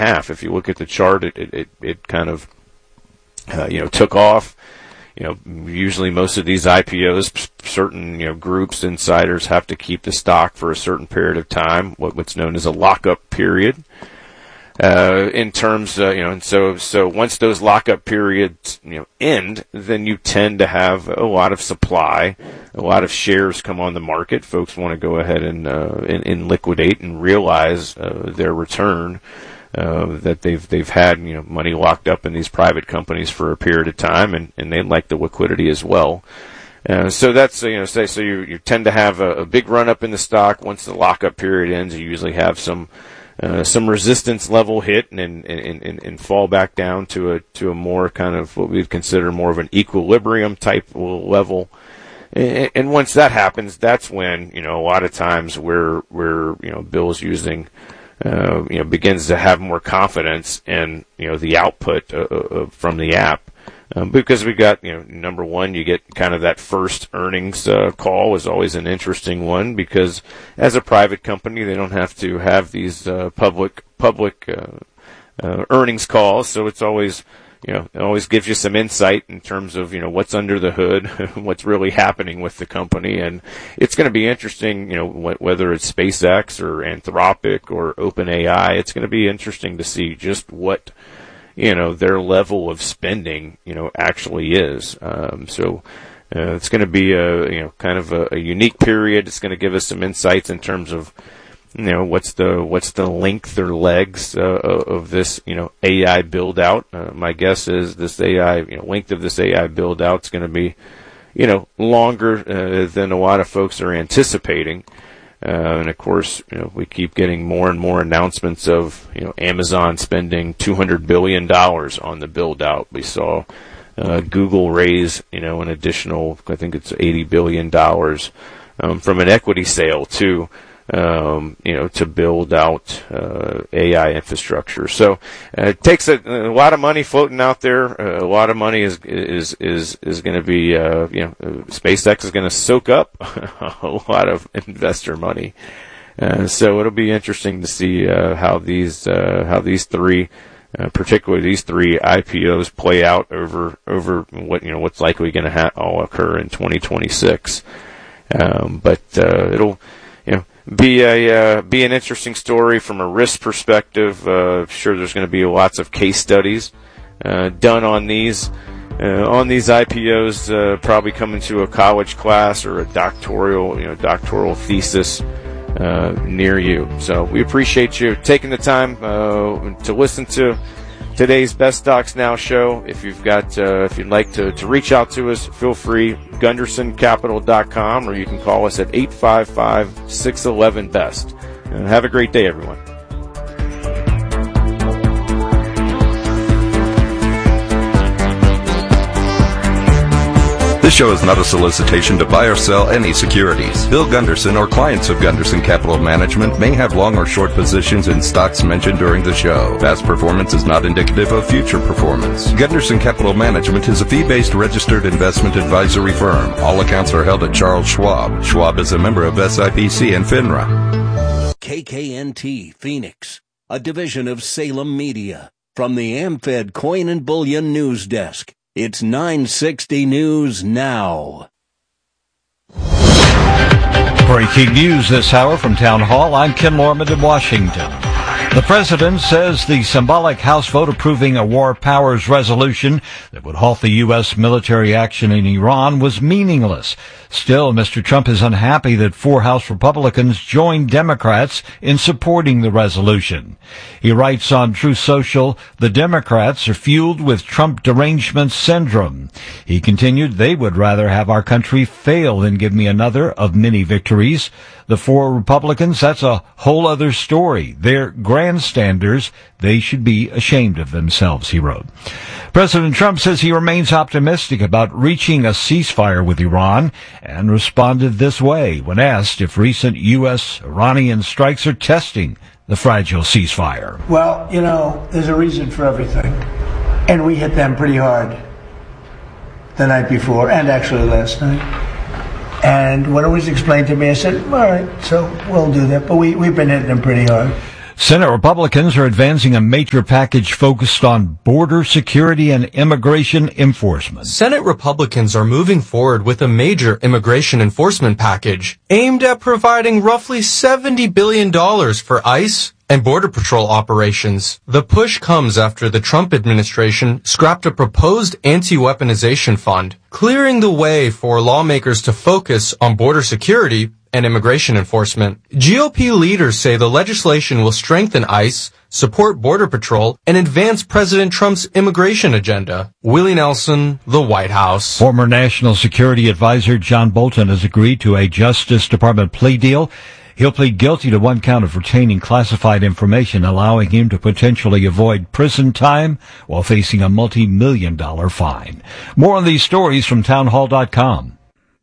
half. If you look at the chart, it kind of took off. Usually most of these IPOs, certain groups, insiders have to keep the stock for a certain period of time, what's known as a lockup period. In terms, and so once those lockup periods, end, then you tend to have a lot of supply, a lot of shares come on the market. Folks want to go ahead and liquidate and realize their return, that they've had money locked up in these private companies for a period of time, and they like the liquidity as well. So that's so you tend to have a big run up in the stock. Once the lockup period ends, you usually have some resistance level hit and fall back down to a more kind of what we'd consider more of an equilibrium type level. And once that happens, that's when, a lot of times where Bill's using, begins to have more confidence in, the output from the app. Because we got, number one, you get kind of that first earnings call is always an interesting one, because as a private company, they don't have to have these public earnings calls, so it's always, it always gives you some insight in terms of, what's under the hood, what's really happening with the company. And it's going to be interesting, whether it's SpaceX or Anthropic or OpenAI, it's going to be interesting to see just what their level of spending, actually is. So it's going to be kind of a unique period. It's going to give us some insights in terms of, what's the length or legs of this, AI build out. My guess is this AI, length of this AI build out is going to be, longer than a lot of folks are anticipating. And of course, we keep getting more and more announcements of, Amazon spending $200 billion on the build out. We saw, Google raise, an additional, I think it's $80 billion, from an equity sale to build out, AI infrastructure. So, it takes a lot of money floating out there. A lot of money is going to be, SpaceX is going to soak up a lot of investor money. So it'll be interesting to see, how these three, particularly these three IPOs play out over what, what's likely going to all occur in 2026. But it'll, be an interesting story from a risk perspective. Sure, there's going to be lots of case studies done on these IPOs. Probably coming to a college class or a doctoral thesis near you. So we appreciate you taking the time to listen to today's Best Stocks Now show. If you'd like to reach out to us, feel free, GundersonCapital.com, or you can call us at 855-611-BEST. Have a great day, everyone. This show is not a solicitation to buy or sell any securities. Bill Gunderson or clients of Gunderson Capital Management may have long or short positions in stocks mentioned during the show. Past performance is not indicative of future performance. Gunderson Capital Management is a fee-based registered investment advisory firm. All accounts are held at Charles Schwab. Schwab is a member of SIPC and FINRA. KKNT Phoenix, a division of Salem Media. From the AmFed Coin and Bullion News Desk. It's 960 News Now. Breaking news this hour from Town Hall. I'm Ken Lorman in Washington. The president says the symbolic House vote approving a war powers resolution that would halt the U.S. military action in Iran was meaningless. Still, Mr. Trump is unhappy that 4 House Republicans joined Democrats in supporting the resolution. He writes on Truth Social, the Democrats are fueled with Trump derangement syndrome. He continued, they would rather have our country fail than give me another of many victories. The 4 Republicans, that's a whole other story. They're grandstanders. They should be ashamed of themselves, he wrote. President Trump says he remains optimistic about reaching a ceasefire with Iran and responded this way when asked if recent U.S.-Iranian strikes are testing the fragile ceasefire. Well, there's a reason for everything. And we hit them pretty hard the night before and actually last night. And when it was explained to me, I said, all right, so we'll do that. But we've been hitting them pretty hard. Senate Republicans are advancing a major package focused on border security and immigration enforcement. Senate Republicans are moving forward with a major immigration enforcement package aimed at providing roughly $70 billion for ICE and Border Patrol operations. The push comes after the Trump administration scrapped a proposed anti-weaponization fund, clearing the way for lawmakers to focus on border security and immigration enforcement. GOP leaders say the legislation will strengthen ICE, support Border Patrol, and advance President Trump's immigration agenda. Willie Nelson, the White House. Former National Security Advisor John Bolton has agreed to a Justice Department plea deal. He'll plead guilty to one count of retaining classified information, allowing him to potentially avoid prison time while facing a multi-million-dollar fine. More on these stories from townhall.com.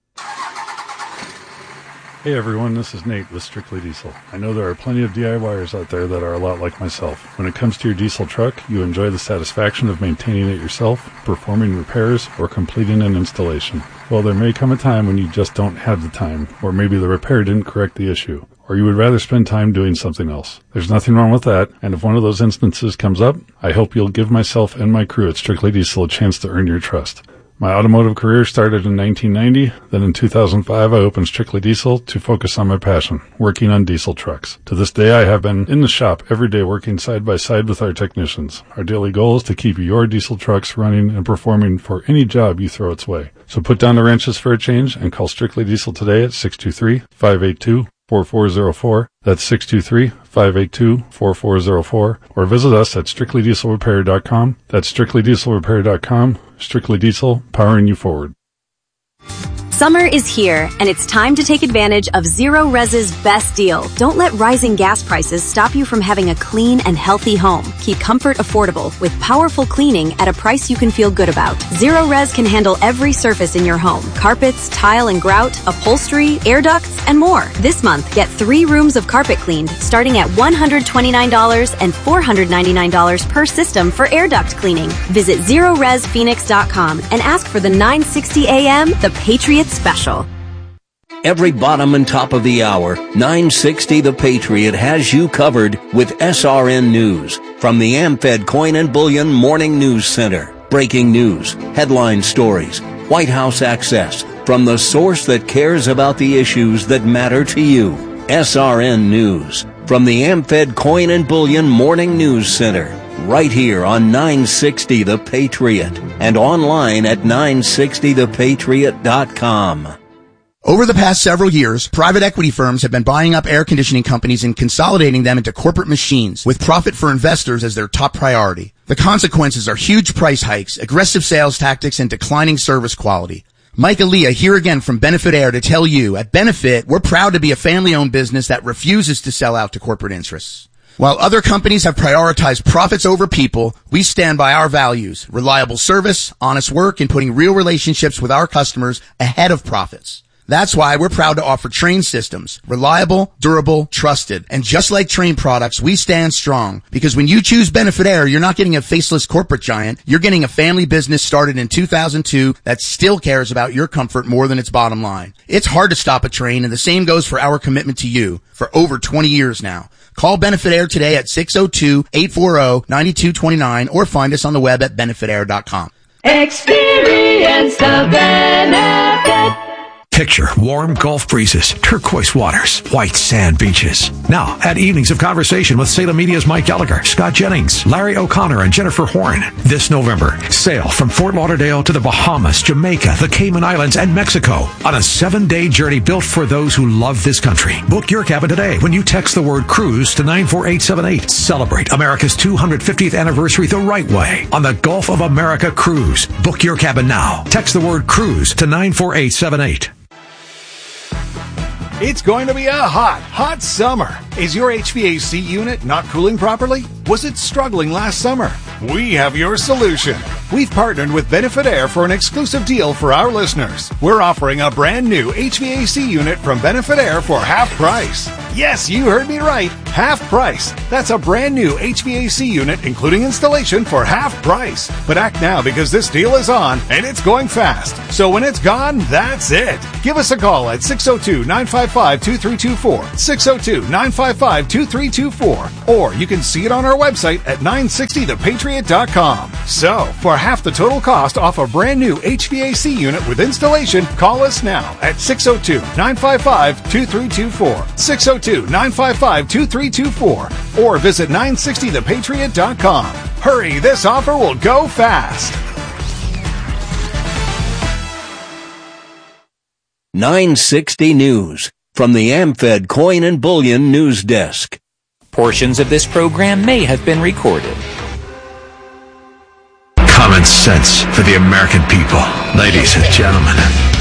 Hey everyone, this is Nate with Strictly Diesel. I know there are plenty of DIYers out there that are a lot like myself. When it comes to your diesel truck, you enjoy the satisfaction of maintaining it yourself, performing repairs, or completing an installation. Well, there may come a time when you just don't have the time, or maybe the repair didn't correct the issue, or you would rather spend time doing something else. There's nothing wrong with that, and if one of those instances comes up, I hope you'll give myself and my crew at Strictly Diesel a chance to earn your trust. My automotive career started in 1990. Then in 2005, I opened Strictly Diesel to focus on my passion, working on diesel trucks. To this day, I have been in the shop every day working side by side with our technicians. Our daily goal is to keep your diesel trucks running and performing for any job you throw its way. So put down the wrenches for a change and call Strictly Diesel today at 623-582-4404. That's 623-582-4404. Or visit us at strictlydieselrepair.com. That's strictlydieselrepair.com. Strictly Diesel, powering you forward. Summer is here, and it's time to take advantage of Zero Res's best deal. Don't let rising gas prices stop you from having a clean and healthy home. Keep comfort affordable with powerful cleaning at a price you can feel good about. Zero Res can handle every surface in your home. Carpets, tile and grout, upholstery, air ducts, and more. This month, get 3 rooms of carpet cleaned, starting at $129 and $499 per system for air duct cleaning. Visit ZeroResPhoenix.com and ask for the 960 AM, the Patriot Special. Every bottom and top of the hour, 960 The Patriot has you covered with SRN News from the AmFed Coin and Bullion Morning News Center. Breaking news, headline stories, White House access, from the source that cares about the issues that matter to you. SRN News from the AmFed Coin and Bullion Morning News Center. Right here on 960 The Patriot and online at 960thepatriot.com. Over the past several years, private equity firms have been buying up air conditioning companies and consolidating them into corporate machines with profit for investors as their top priority. The consequences are huge price hikes, aggressive sales tactics, and declining service quality. Mike Aaliyah here again from Benefit Air to tell you, at Benefit, we're proud to be a family-owned business that refuses to sell out to corporate interests. While other companies have prioritized profits over people, we stand by our values, reliable service, honest work, and putting real relationships with our customers ahead of profits. That's why we're proud to offer Trane systems. Reliable, durable, trusted. And just like Trane products, we stand strong. Because when you choose Benefit Air, you're not getting a faceless corporate giant. You're getting a family business started in 2002 that still cares about your comfort more than its bottom line. It's hard to stop a Trane, and the same goes for our commitment to you for over 20 years now. Call Benefit Air today at 602-840-9229 or find us on the web at benefitair.com. Experience the benefit. Picture warm Gulf breezes, turquoise waters, white sand beaches. Now, add evenings of conversation with Salem Media's Mike Gallagher, Scott Jennings, Larry O'Connor, and Jennifer Horn. This November, sail from Fort Lauderdale to the Bahamas, Jamaica, the Cayman Islands, and Mexico on a 7-day journey built for those who love this country. Book your cabin today when you text the word cruise to 94878. Celebrate America's 250th anniversary the right way on the Gulf of America Cruise. Book your cabin now. Text the word cruise to 94878. It's going to be a hot summer. Is your HVAC unit not cooling properly? Was it struggling last summer? We have your solution. We've partnered with Benefit Air for an exclusive deal for our listeners. We're offering a brand new HVAC unit from Benefit Air for half price. Yes, you heard me right. Half price. That's a brand new HVAC unit, including installation, for half price. But act now because this deal is on and it's going fast. So when it's gone, that's it. Give us a call at 602-955-2324. 602-955-2324. Or you can see it on our website at 960thepatriot.com. So, for half the total cost off a brand new HVAC unit with installation, call us now at 602-955-2324. 602-955-2324. Or visit 960thepatriot.com. Hurry, this offer will go fast. 960 News from the AmFed Coin and Bullion News Desk. Portions of this program may have been recorded. Common sense for the American people. Ladies and gentlemen,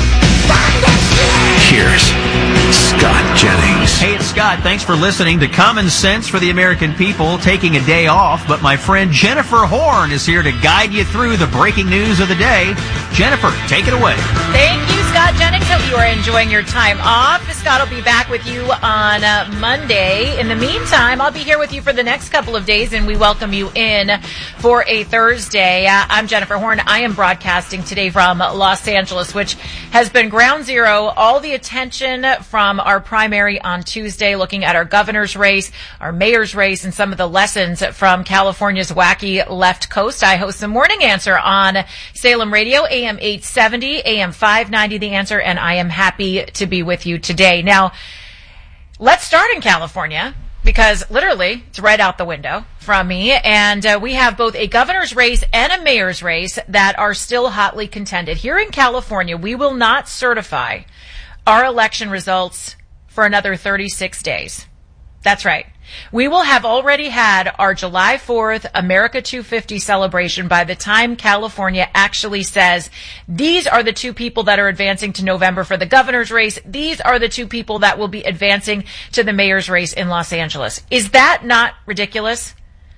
here's Scott Jennings. Hey, it's Scott. Thanks for listening to Common Sense for the American People, taking a day off, but my friend Jennifer Horn is here to guide you through the breaking news of the day. Jennifer, take it away. Thank you, Scott Jennings. Hope you are enjoying your time off. Scott will be back with you on Monday. In the meantime, I'll be here with you for the next couple of days, and we welcome you in for a Thursday. I'm Jennifer Horn. I am broadcasting today from Los Angeles, which has been ground zero. All the attention from our primary on Tuesday, looking at our governor's race, our mayor's race, and some of the lessons from California's wacky left coast. I host the Morning Answer on Salem Radio, AM 870, AM 590, The Answer, and I am happy to be with you today. Now, let's start in California, because literally it's right out the window from me, and we have both a governor's race and a mayor's race that are still hotly contended. Here in California, we will not certify our election results for another 36 days. That's right. We will have already had our July 4th America 250 celebration by the time California actually says, these are the two people that are advancing to November for the governor's race. These are the two people that will be advancing to the mayor's race in Los Angeles. Is that not ridiculous?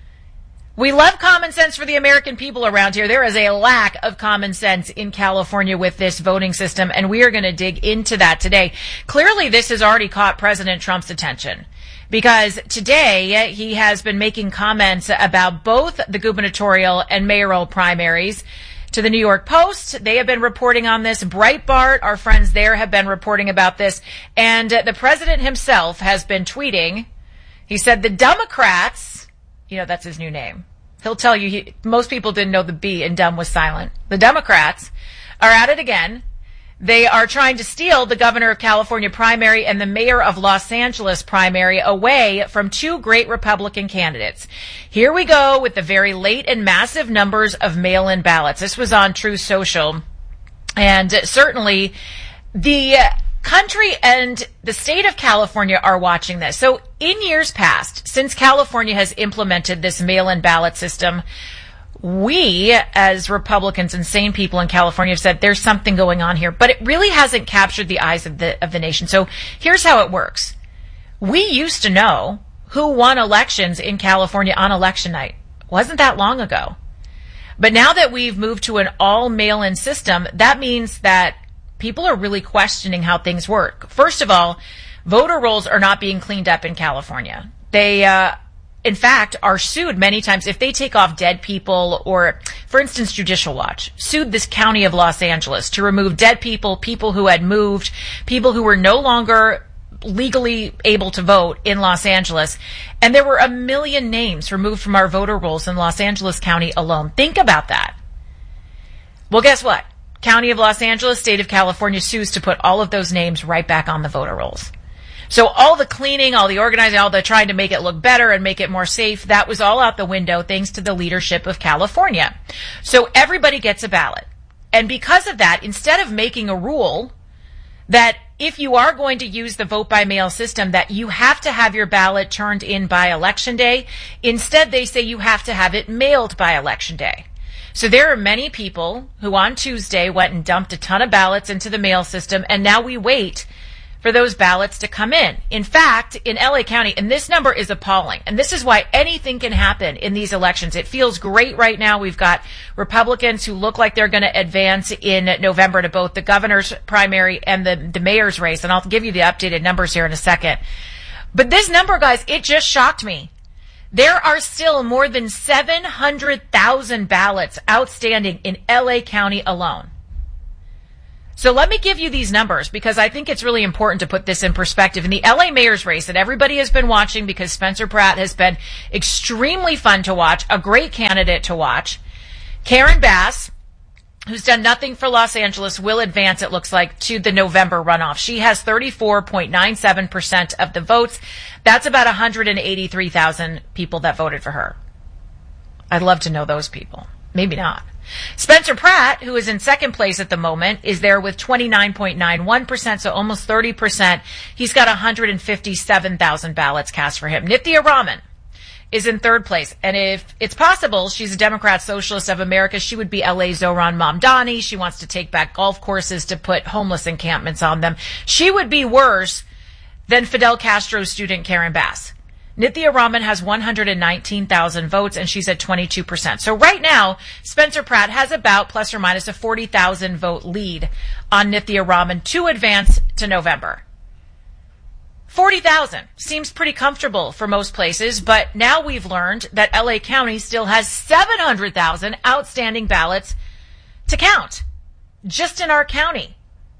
We love common sense for the American people around here. There is a lack of common sense in California with this voting system, and we are going to dig into that today. Clearly, this has already caught President Trump's attention, because today he has been making comments about both the gubernatorial and mayoral primaries. To the New York Post, they have been reporting on this. Breitbart, our friends there, have been reporting about this. And the president himself has been tweeting. He said the Democrats, that's his new name. He'll tell you, most people didn't know the B in dumb was silent. The Democrats are at it again. They are trying to steal the governor of California primary and the mayor of Los Angeles primary away from two great Republican candidates. Here we go with the very late and massive numbers of mail-in ballots. This was on Truth Social. And certainly the country and the state of California are watching this. So in years past, since California has implemented this mail-in ballot system, we, as Republicans and sane people in California, have said there's something going on here, but it really hasn't captured the eyes of the nation. So here's how it works. We used to know who won elections in California on election night. Wasn't that long ago. But now that we've moved to an all mail-in system, that means that people are really questioning how things work. First of all, voter rolls are not being cleaned up in California. They, in fact, are sued many times if they take off dead people, or, for instance, Judicial Watch sued this county of Los Angeles to remove dead people, people who had moved, people who were no longer legally able to vote in Los Angeles. And there were 1 million names removed from our voter rolls in Los Angeles County alone. Think about that. Well, guess what? County of Los Angeles, State of California sues to put all of those names right back on the voter rolls. So all the cleaning, all the organizing, all the trying to make it look better and make it more safe, that was all out the window thanks to the leadership of California. So everybody gets a ballot. And because of that, instead of making a rule that if you are going to use the vote by mail system, that you have to have your ballot turned in by election day, instead they say you have to have it mailed by election day. So there are many people who on Tuesday went and dumped a ton of ballots into the mail system, and now we wait for those ballots to come in. In fact, in LA County, and this number is appalling, and this is why anything can happen in these elections. It feels great right now. We've got Republicans who look like they're going to advance in November to both the governor's primary and the mayor's race, and I'll give you the updated numbers here in a second. But this number, guys, it just shocked me. There are still more than 700,000 ballots outstanding in LA County alone. So let me give you these numbers because I think it's really important to put this in perspective. In the LA mayor's race that everybody has been watching because Spencer Pratt has been extremely fun to watch, a great candidate to watch. Karen Bass, who's done nothing for Los Angeles, will advance, it looks like, to the November runoff. She has 34.97% of the votes. That's about 183,000 people that voted for her. I'd love to know those people. Maybe not. Spencer Pratt, who is in second place at the moment, is there with 29.91%, so almost 30%. He's got 157,000 ballots cast for him. Nithya Raman is in third place. And if it's possible, she's a Democrat Socialist of America. She would be LA Zohran Mamdani. She wants to take back golf courses to put homeless encampments on them. She would be worse than Fidel Castro's student Karen Bass. Nithya Raman has 119,000 votes, and she's at 22%. So right now, Spencer Pratt has about plus or minus a 40,000 vote lead on Nithya Raman to advance to November. 40,000 seems pretty comfortable for most places, but now we've learned that LA County still has 700,000 outstanding ballots to count just in our county.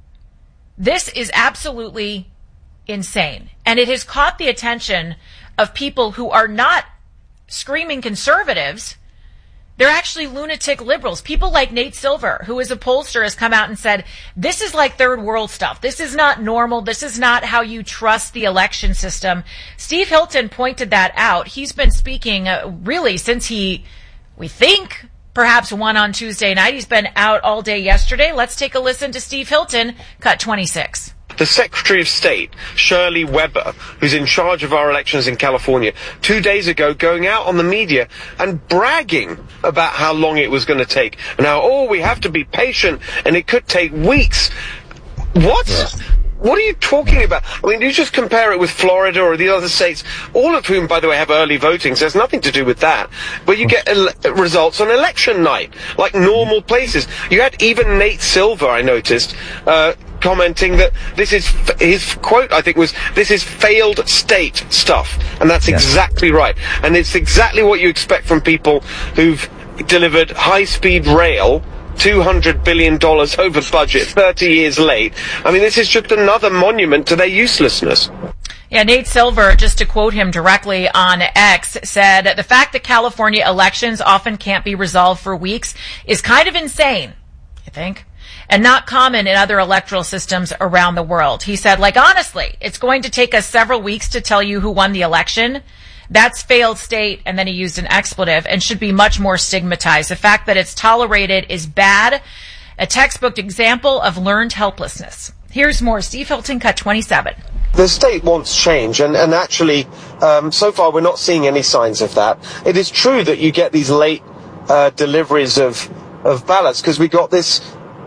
This is absolutely insane, and it has caught the attention of people who are not screaming conservatives. They're actually lunatic liberals. People like Nate Silver, who is a pollster, has come out and said, this is like third world stuff. This is not normal. This is not how you trust the election system. Steve Hilton pointed that out. He's been speaking really since we think, perhaps won on Tuesday night. He's been out all day yesterday. Let's take a listen to Steve Hilton, cut 26. The Secretary of State, Shirley Weber, who's in charge of our elections in California, 2 days ago going out on the media and bragging about how long it was going to take and how, we have to be patient and it could take weeks. What? Yeah. What are you talking about? I mean, you just compare it with Florida or the other states, all of whom, by the way, have early voting, so there's nothing to do with that. But you get results on election night, like normal places. You had even Nate Silver, I noticed, commenting that this is, his quote, I think, was, this is failed state stuff. And that's exactly right. And it's exactly what you expect from people who've delivered high-speed rail, $200 billion over budget, 30 years late. I mean, this is just another monument to their uselessness. Yeah, Nate Silver, just to quote him directly on X, said, the fact that California elections often can't be resolved for weeks is kind of insane, I think, and not common in other electoral systems around the world. He said, honestly, it's going to take us several weeks to tell you who won the election. That's failed state, and then he used an expletive, and should be much more stigmatized. The fact that it's tolerated is bad, a textbook example of learned helplessness. Here's more. Steve Hilton, cut 27. The state wants change, and actually, so far we're not seeing any signs of that. It is true that you get these late deliveries of ballots, because we got this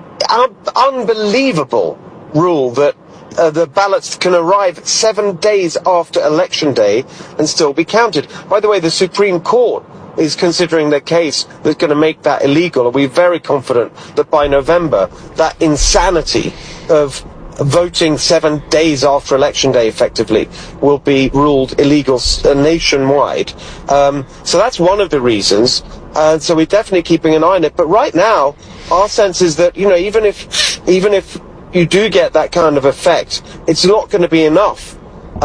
unbelievable rule that the ballots can arrive 7 days after Election Day and still be counted. By the way, the Supreme Court is considering their case that's going to make that illegal. And we're very confident that by November, that insanity of voting 7 days after Election Day, effectively, will be ruled illegal nationwide. So that's one of the reasons. And so we're definitely keeping an eye on it. But right now, our sense is that, even if you do get that kind of effect, it's not going to be enough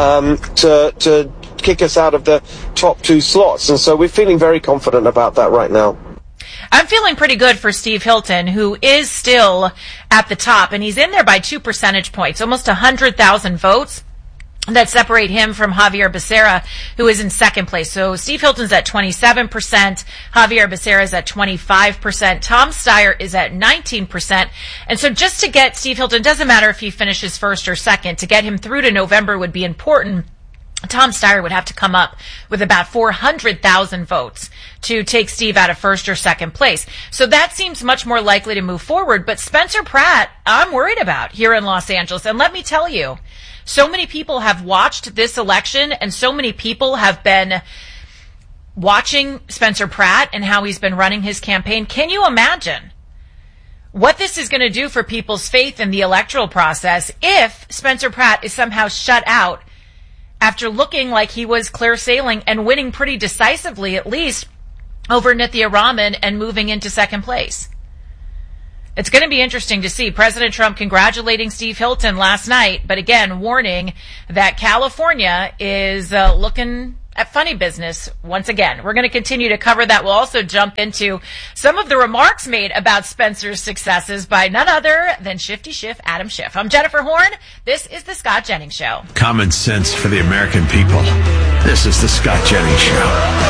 to kick us out of the top two slots. And so we're feeling very confident about that right now. I'm feeling pretty good for Steve Hilton, who is still at the top, and he's in there by 2 percentage points, almost 100,000 votes that separate him from Javier Becerra, who is in second place. So Steve Hilton's at 27%, Javier Becerra is at 25%, Tom Steyer is at 19%. And so just to get Steve Hilton, doesn't matter if he finishes first or second, to get him through to November would be important. Tom Steyer would have to come up with about 400,000 votes to take Steve out of first or second place. So that seems much more likely to move forward. But Spencer Pratt, I'm worried about here in Los Angeles. And let me tell you, so many people have watched this election, and so many people have been watching Spencer Pratt and how he's been running his campaign. Can you imagine what this is going to do for people's faith in the electoral process if Spencer Pratt is somehow shut out after looking like he was clear sailing and winning pretty decisively, at least, over Nithya Raman and moving into second place? It's going to be interesting to see. President Trump congratulating Steve Hilton last night, but again, warning that California is looking at funny business once again. We're going to continue to cover that. We'll also jump into some of the remarks made about Spencer's successes by none other than Shifty Schiff, Adam Schiff. I'm Jennifer Horn. This is The Scott Jennings Show. Common sense for the American people. This is The Scott Jennings Show.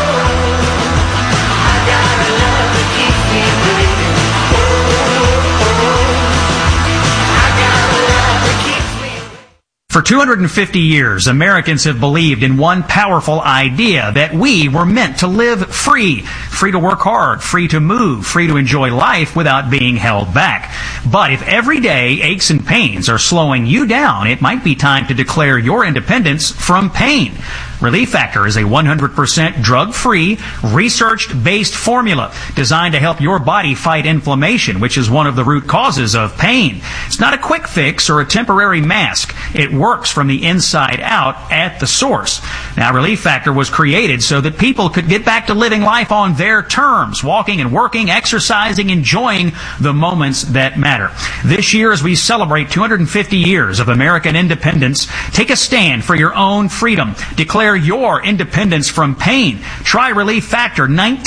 I got a love that keeps me breathing. For 250 years, Americans have believed in one powerful idea, that we were meant to live free. Free to work hard, free to move, free to enjoy life without being held back. But if everyday aches and pains are slowing you down, it might be time to declare your independence from pain. Relief Factor is a 100% drug-free, research-based formula designed to help your body fight inflammation, which is one of the root causes of pain. It's not a quick fix or a temporary mask. It works from the inside out at the source. Now, Relief Factor was created so that people could get back to living life on their terms, walking and working, exercising, enjoying the moments that matter. This year, as we celebrate 250 years of American independence, take a stand for your own freedom. Declare your independence from pain. Try Relief Factor,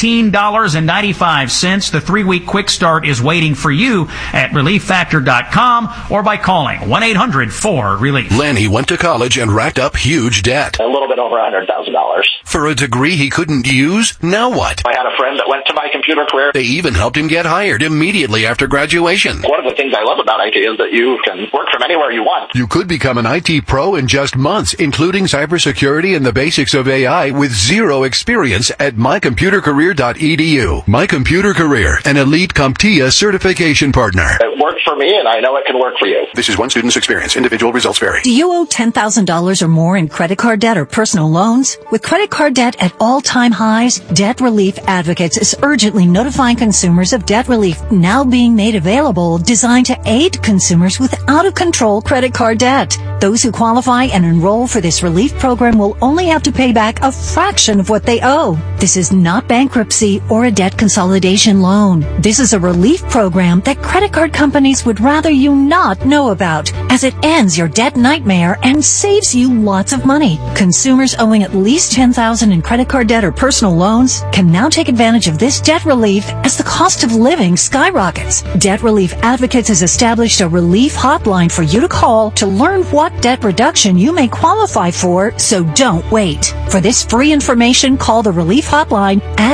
$19.95. The 3-week quick start is waiting for you at ReliefFactor.com or by calling 1-800-4RELIEF. Lanny went to college and racked up huge debt. A little bit over $100,000. For a degree he couldn't use? Now what? I had a friend that went to My Computer Career. They even helped him get hired immediately after graduation. One of the things I love about IT is that you can work from anywhere you want. You could become an IT pro in just months, including cybersecurity and the basics of AI with zero experience at mycomputercareer.edu. My Computer Career, an elite CompTIA certification partner. It worked for me, and I know it can work for you. This is one student's experience. Individual results vary. Do you owe $10,000 or more in credit card debt or personal loans? With credit card debt at all-time highs, Debt Relief Advocates is urgently notifying consumers of debt relief now being made available, designed to aid consumers with out-of-control credit card debt. Those who qualify and enroll for this relief program will only have to pay back a fraction of what they owe. This is not bankruptcy or a debt consolidation loan. This is a relief program that credit card companies would rather you not know about, as it ends your debt nightmare and saves you lots of money. Consumers owing at least $10,000 in credit card debt or personal loans can now take advantage of this debt relief as the cost of living skyrockets. Debt Relief Advocates has established a relief hotline for you to call to learn what debt reduction you may qualify for, so don't wait. For this free information, call the Relief Hotline at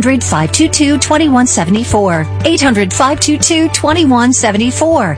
800-522-2174. 800-522-2174.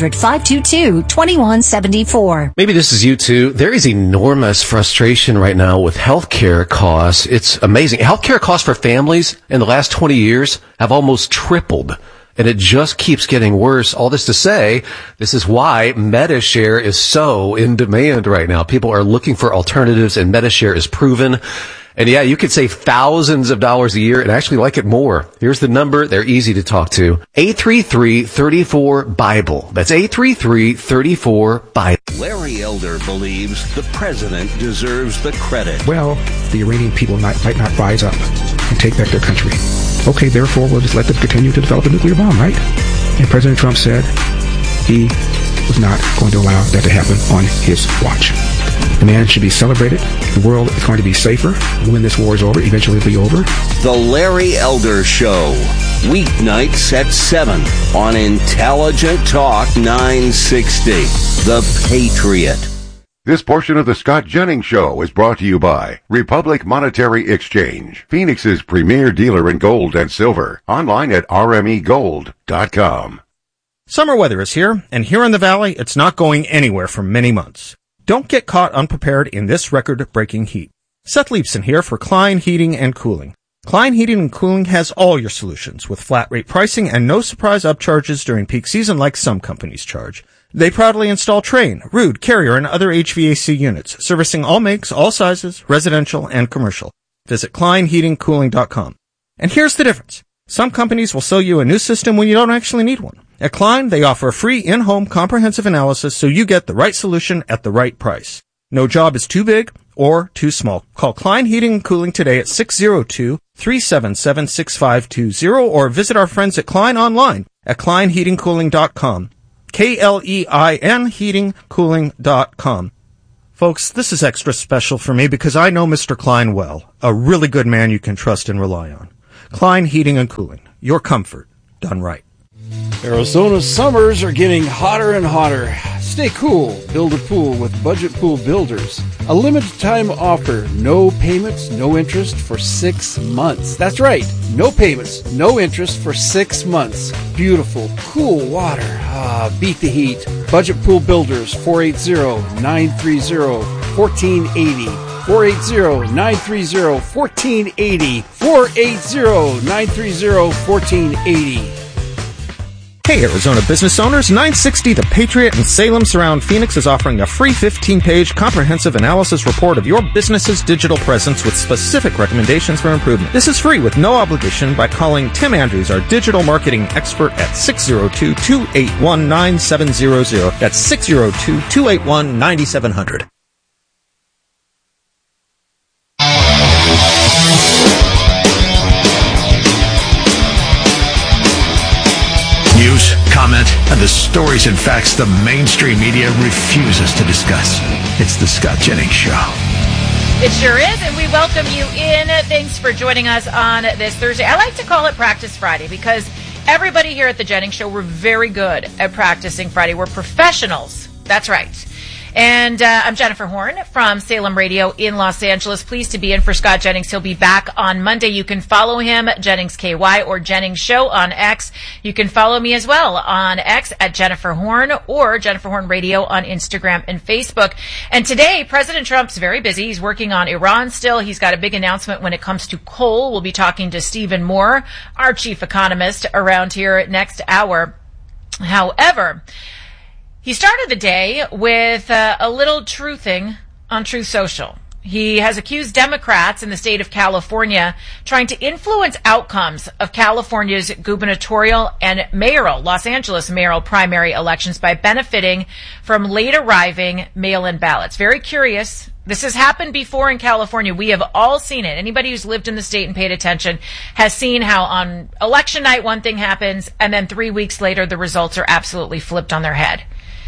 800-522-2174. Maybe this is you too. There is enormous frustration right now with healthcare costs. It's amazing. Healthcare costs for families in the last 20 years have almost tripled. And it just keeps getting worse. All this to say, this is why MediShare is so in demand right now. People are looking for alternatives, and MediShare is proven. And yeah, you could save thousands of dollars a year and actually like it more. Here's the number. They're easy to talk to. 833-34-BIBLE. That's 833-34-BIBLE. Larry Elder believes the president deserves the credit. Well, the Iranian people might not rise up and take back their country. Okay, therefore, we'll just let them continue to develop a nuclear bomb, right? And President Trump said he was not going to allow that to happen on his watch. The man should be celebrated. The world is going to be safer when this war is over. Eventually it'll be over. The Larry Elder Show. Weeknights at 7 on Intelligent Talk 960. The Patriot. This portion of the Scott Jennings Show is brought to you by Republic Monetary Exchange, Phoenix's premier dealer in gold and silver. Online at rmegold.com. Summer weather is here, and here in the Valley, it's not going anywhere for many months. Don't get caught unprepared in this record-breaking heat. Seth Leibson here for Klein Heating and Cooling. Klein Heating and Cooling has all your solutions with flat rate pricing and no surprise upcharges during peak season like some companies charge. They proudly install Trane, Ruud, Carrier, and other HVAC units, servicing all makes, all sizes, residential and commercial. Visit KleinHeatingCooling.com. And here's the difference. Some companies will sell you a new system when you don't actually need one. At Klein, they offer a free in-home comprehensive analysis so you get the right solution at the right price. No job is too big or too small. Call Klein Heating and Cooling today at 602-377-6520 or visit our friends at Klein online at KleinHeatingCooling.com. KLEIN heatingcooling.com. Folks, this is extra special for me because I know Mr. Klein well, a really good man you can trust and rely on. Klein Heating and Cooling, your comfort done right. Arizona's summers are getting hotter and hotter. Stay cool. Build a pool with Budget Pool Builders. A limited time offer. No payments, no interest for 6 months. That's right. No payments, no interest for 6 months. Beautiful, cool water. Beat the heat. Budget Pool Builders, 480-930-1480. 480-930-1480. 480-930-1480. Hey Arizona business owners, 960 The Patriot in Salem Surround Phoenix is offering a free 15-page comprehensive analysis report of your business's digital presence with specific recommendations for improvement. This is free with no obligation by calling Tim Andrews, our digital marketing expert at 602-281-9700. That's 602-281-9700. News, comment, and the stories and facts the mainstream media refuses to discuss. It's the Scott Jennings Show. It sure is, and we welcome you in. Thanks for joining us on this Thursday. I like to call it Practice Friday because everybody here at the Jennings Show, we're very good at practicing Friday. We're professionals. That's right. And I'm Jennifer Horn from Salem Radio in Los Angeles. Pleased to be in for Scott Jennings. He'll be back on Monday. You can follow him, Jennings KY or Jennings Show on X. You can follow me as well on X at Jennifer Horn or Jennifer Horn Radio on Instagram and Facebook. And today, President Trump's very busy. He's working on Iran still. He's got a big announcement when it comes to coal. We'll be talking to Stephen Moore, our chief economist, around here next hour. However, he started the day with a little truthing on Truth Social. He has accused Democrats in the state of California trying to influence outcomes of California's gubernatorial and mayoral, Los Angeles mayoral primary elections by benefiting from late arriving mail-in ballots. Very curious. This has happened before in California. We have all seen it. Anybody who's lived in the state and paid attention has seen how on election night one thing happens and then 3 weeks later the results are absolutely flipped on their head.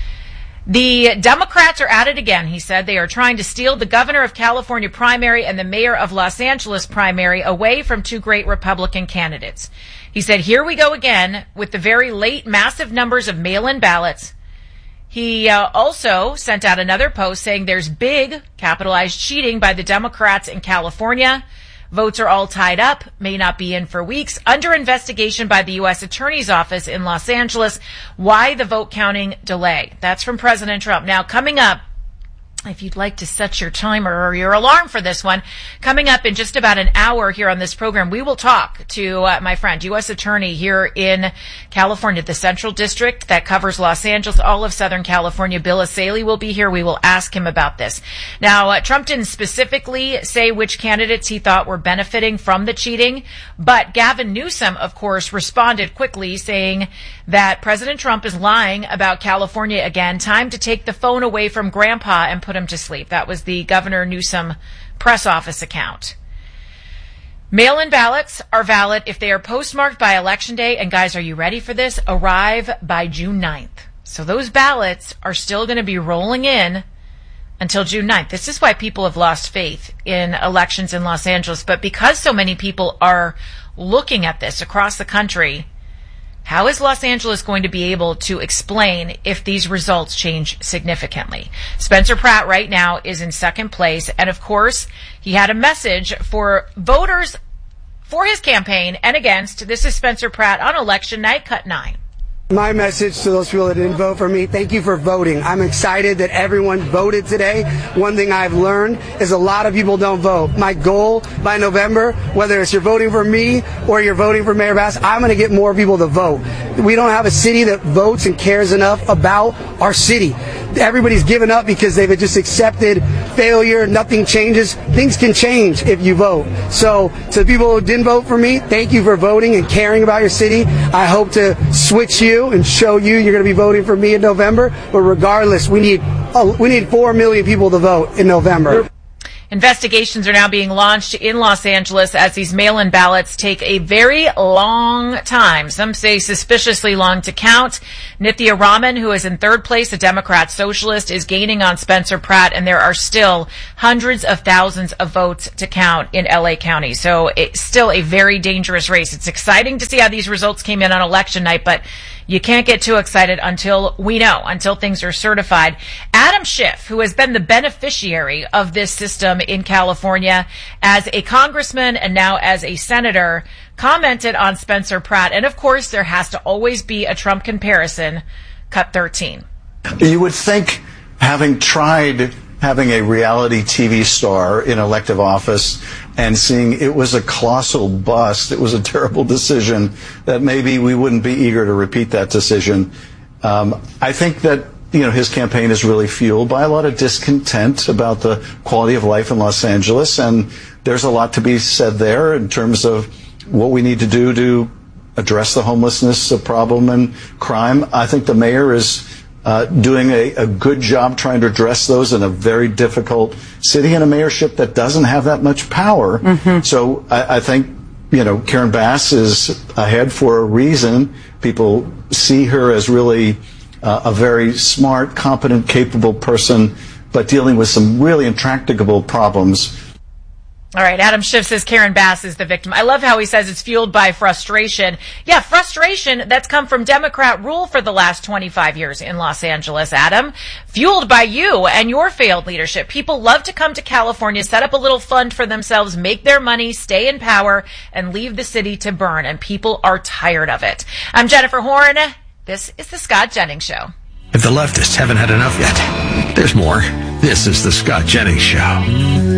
The Democrats are at it again, he said. They are trying to steal the governor of California primary and the mayor of Los Angeles primary away from two great Republican candidates. He said, here we go again with the very late massive numbers of mail-in ballots. He also sent out another post saying there's big capitalized cheating by the Democrats in California. Votes are all tied up, may not be in for weeks, under investigation by the U.S. Attorney's Office in Los Angeles. Why the vote counting delay? That's from President Trump. Now, coming up, if you'd like to set your timer or your alarm for this one, coming up in just about an hour here on this program, we will talk to my friend, U.S. Attorney here in California, the Central District that covers Los Angeles, all of Southern California. Bill Asaley will be here. We will ask him about this. Now, Trump didn't specifically say which candidates he thought were benefiting from the cheating, but Gavin Newsom, of course, responded quickly saying that President Trump is lying about California again. Time to take the phone away from Grandpa and put him to sleep. That was the Governor Newsom press office account. Mail-in ballots are valid if they are postmarked by Election Day, and guys, are you ready for this? Arrive by June 9th. So those ballots are still going to be rolling in until June 9th. This is why people have lost faith in elections in Los Angeles. But because so many people are looking at this across the country, how is Los Angeles going to be able to explain if these results change significantly? Spencer Pratt right now is in second place. And of course, he had a message for voters for his campaign and against. This is Spencer Pratt on election night, cut 9. My message to those people that didn't vote for me, thank you for voting. I'm excited that everyone voted today. One thing I've learned is a lot of people don't vote. My goal by November, whether it's you're voting for me or you're voting for Mayor Bass, I'm going to get more people to vote. We don't have a city that votes and cares enough about our city. Everybody's given up because they've just accepted failure. Nothing changes. Things can change if you vote. So to the people who didn't vote for me, thank you for voting and caring about your city. I hope to switch you and show you you're going to be voting for me in November. But regardless, we need 4 million people to vote in November. Investigations are now being launched in Los Angeles as these mail-in ballots take a very long time. Some say suspiciously long to count. Nithya Raman, who is in third place, a Democrat socialist, is gaining on Spencer Pratt, and there are still hundreds of thousands of votes to count in LA County. So it's still a very dangerous race. It's exciting to see how these results came in on election night, but you can't get too excited until we know, until things are certified. Adam Schiff, who has been the beneficiary of this system in California as a congressman and now as a senator, commented on Spencer Pratt. And of course, there has to always be a Trump comparison. Cut 13. You would think, having tried having a reality TV star in elective office and seeing it was a colossal bust, it was a terrible decision, that maybe we wouldn't be eager to repeat that decision. I think that his campaign is really fueled by a lot of discontent about the quality of life in Los Angeles, and there's a lot to be said there in terms of what we need to do to address the homelessness problem and crime. I think the mayor is doing a good job trying to address those in a very difficult city and a mayorship that doesn't have that much power. Mm-hmm. So I think, Karen Bass is ahead for a reason. People see her as really a very smart, competent, capable person, but dealing with some really intractable problems. All right, Adam Schiff says Karen Bass is the victim. I love how he says it's fueled by frustration. Yeah, frustration that's come from Democrat rule for the last 25 years in Los Angeles, Adam. Fueled by you and your failed leadership. People love to come to California, set up a little fund for themselves, make their money, stay in power, and leave the city to burn. And people are tired of it. I'm Jennifer Horn. This is The Scott Jennings Show. If the leftists haven't had enough yet, there's more. This is The Scott Jennings Show.